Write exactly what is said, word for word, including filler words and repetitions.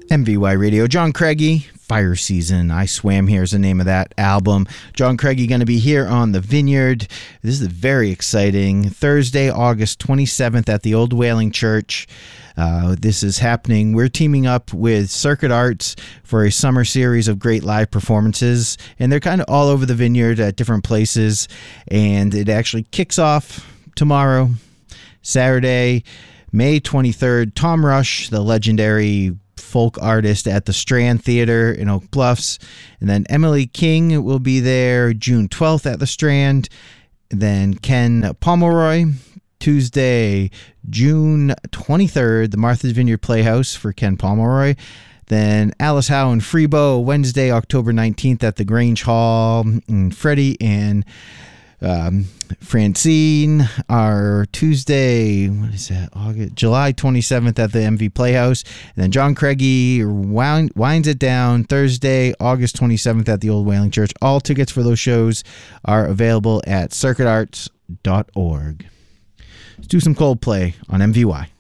M V Y Radio, John Craigie, Fire Season, I Swam Here is the name of that album. John Craigie going to be here on the Vineyard. This is very exciting. Thursday, August twenty-seventh at the Old Whaling Church. Uh, this is happening. We're teaming up with Circuit Arts for a summer series of great live performances, and they're kind of all over the Vineyard at different places, and it actually kicks off tomorrow, Saturday, May twenty-third. Tom Rush, the legendary folk artist, at the Strand Theater in Oak Bluffs. And then Emily King will be there June twelfth at the Strand. And then Ken Pomeroy, Tuesday, June twenty-third, the Martha's Vineyard Playhouse for Ken Pomeroy. Then Alice Howe and Freebo, Wednesday, October nineteenth at the Grange Hall. And Freddie and Um, Francine are Tuesday, what is that, August, July twenty-seventh at the M V Playhouse. And then John Craigie wind, winds it down Thursday, August twenty-seventh at the Old Whaling Church. All tickets for those shows are available at circuit arts dot org. Let's do some Coldplay on M V Y.